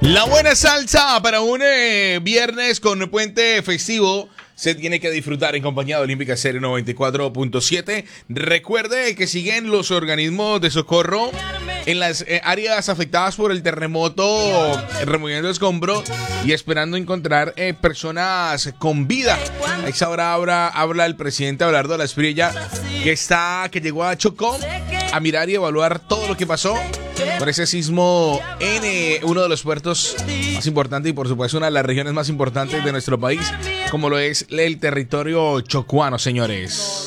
La buena salsa para un viernes con puente festivo. Se tiene que disfrutar en compañía de Olímpica Estéreo 94.7. Recuerde que siguen los organismos de socorro en las áreas afectadas por el terremoto, removiendo escombros y esperando encontrar personas con vida. A esa hora habla el presidente Abelardo de la Espriella, que llegó a Chocó a mirar y evaluar todo lo que pasó por ese sismo en uno de los puertos más importantes y por supuesto una de las regiones más importantes de nuestro país, como lo es el territorio chocuano, señores.